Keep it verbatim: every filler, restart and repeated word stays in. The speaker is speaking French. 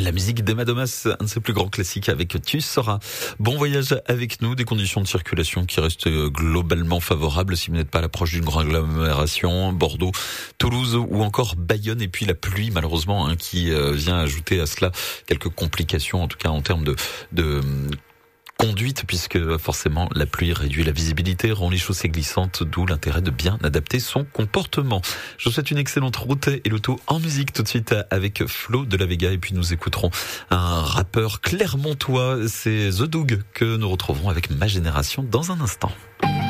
La musique d'Emma Domas, un de ses plus grands classiques avec Tu seras. Bon voyage avec nous, des conditions de circulation qui restent globalement favorables si vous n'êtes pas à l'approche d'une grande agglomération, Bordeaux, Toulouse ou encore Bayonne. Et puis la pluie malheureusement hein, qui vient ajouter à cela quelques complications, en tout cas en termes de... de conduite, puisque forcément la pluie réduit la visibilité, rend les chaussées glissantes, d'où l'intérêt de bien adapter son comportement. Je vous souhaite une excellente route et le tout en musique tout de suite avec Flo de la Vega, et puis nous écouterons un rappeur clermontois, c'est The Doug que nous retrouverons avec Ma Génération dans un instant.